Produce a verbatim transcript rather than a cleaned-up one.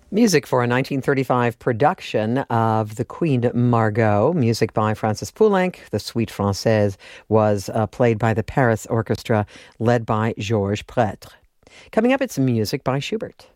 Music for a nineteen thirty-five production of The Queen Margot, music by Francis Poulenc. The Suite Française was uh, played by the Paris Orchestra, led by Georges Prêtre. Coming up, it's music by Schubert.